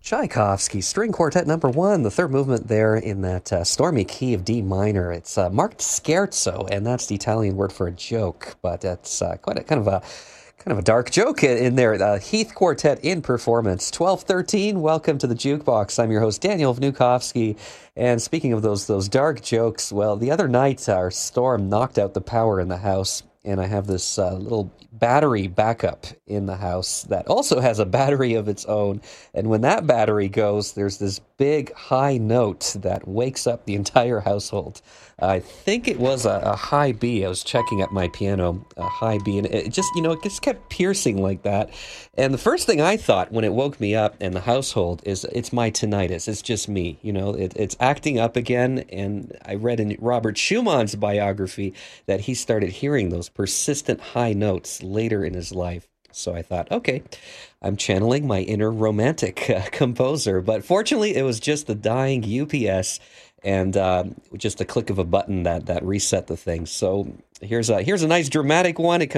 Tchaikovsky, String Quartet number 1, the third movement there in that stormy key of D minor. It's marked scherzo, and that's the Italian word for a joke, but it's quite a kind of a dark joke in there. Heath Quartet in performance. 12:13. Welcome to the Jukebox. I'm your host Daniel Vnukovsky, and speaking of those dark jokes, well, the other night our storm knocked out the power in the house, and I have this little battery backup in the house that also has a battery of its own. And when that battery goes, there's this big high note that wakes up the entire household. I think it was a high B. I was checking at my piano, a high B, and it just kept piercing like that. And the first thing I thought when it woke me up and the household is it's my tinnitus. It's just me. It's acting up again. And I read in Robert Schumann's biography that he started hearing those persistent high notes later in his life. So I thought, okay, I'm channeling my inner romantic composer. But fortunately, it was just the dying UPS and just a click of a button that reset the thing. So here's a nice dramatic one. It